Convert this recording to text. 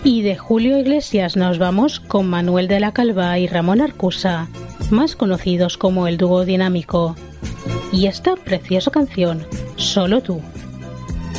Y de Julio Iglesias nos vamos con Manuel de la Calva y Ramón Arcusa, más conocidos como el dúo dinámico. Y esta preciosa canción, Solo tú.